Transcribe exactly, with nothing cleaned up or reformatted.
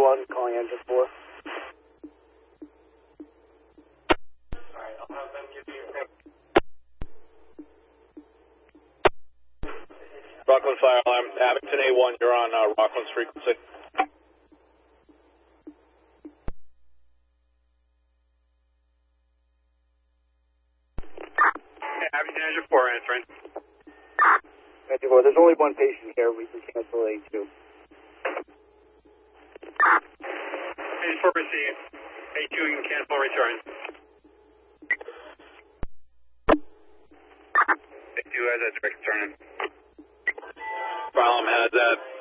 one, calling engine four. Alright, I'll have them give you a quick. Rockland Fire Alarm, Abington A one, you're on uh, Rockland's frequency. Okay, Abington Engine four answering. Engine four, there's only one patient here. We can cancel A two. Engine four received. A two, you can cancel return. A two has a direct turn in. Problem has that.